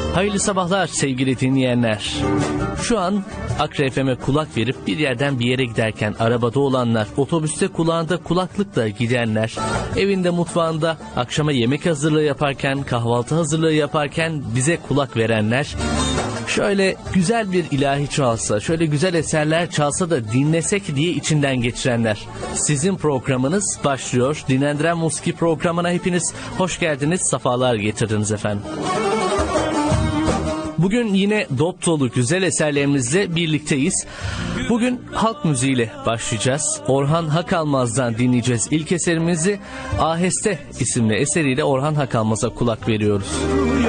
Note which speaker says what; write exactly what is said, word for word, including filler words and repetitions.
Speaker 1: Hayırlı sabahlar sevgili dinleyenler. Şu an Akra F M'e kulak verip bir yerden bir yere giderken arabada olanlar, otobüste kulağında kulaklıkla gidenler, evinde mutfağında akşama yemek hazırlığı yaparken, kahvaltı hazırlığı yaparken bize kulak verenler, şöyle güzel bir ilahi çalsa, şöyle güzel eserler çalsa da dinlesek diye içinden geçirenler. Sizin programınız başlıyor. Dinlendiren Musiki programına hepiniz hoş geldiniz, sefalar getirdiniz efendim. Bugün yine dop dolu güzel eserlerimizle birlikteyiz. Bugün halk müziğiyle başlayacağız. Orhan Hakalmaz'dan dinleyeceğiz. İlk eserimizi Aheste isimli eseriyle Orhan Hakalmaz'a kulak veriyoruz.